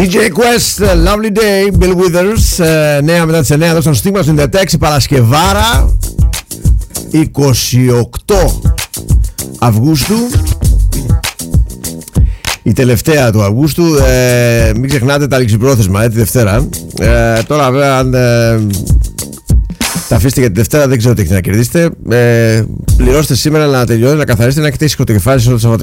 DJ Quest, Lovely Day, Bill Withers, 9 μετά τις 9 εδώ στον Στίγμα 96, Παρασκευάρα 28 Αυγούστου, η τελευταία του Αυγούστου. Μην ξεχνάτε τα ληξιπρόθεσμα τη Δευτέρα. Τώρα βέβαια αν τα αφήσετε για τη Δευτέρα δεν ξέρω τι έχετε να κερδίσετε. Πληρώστε σήμερα να τελειώνετε, να καθαρίσετε, να έχετε ήσυχο το κεφάλι σε όλο το